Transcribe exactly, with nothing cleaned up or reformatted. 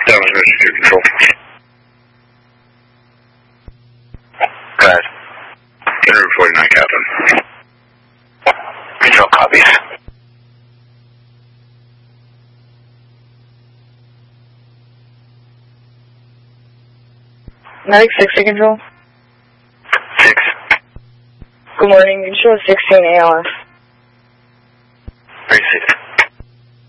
Dallas Rescue Control. Go ahead. Route forty-nine, Captain. Control copies. Medic sixty Control. Six. Good morning, Control sixteen A L F.